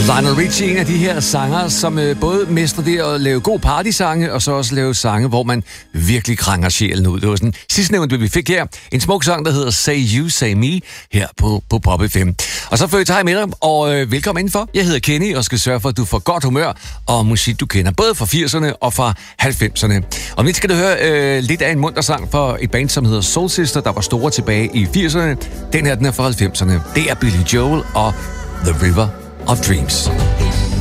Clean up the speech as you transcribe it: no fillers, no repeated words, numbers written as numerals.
Lionel Richie er en af de her sanger, som både mestrer det at lave god partysange, og så også lave sange, hvor man virkelig krænger sjælen ud. Det var sådan sidstnævnte, vi fik her. En smuk sang, der hedder Say You, Say Me, her på Pop FM. Og så får jeg med dig, og velkommen indenfor. Jeg hedder Kenny, og skal sørge for, at du får godt humør og musik, du kender, både fra 80'erne og fra 90'erne. Og nu skal du høre lidt af en munter sang for et band, som hedder Soul Sister, der var store tilbage i 80'erne. Den her, den er fra 90'erne. Det er Billy Joel og The River of Dreams.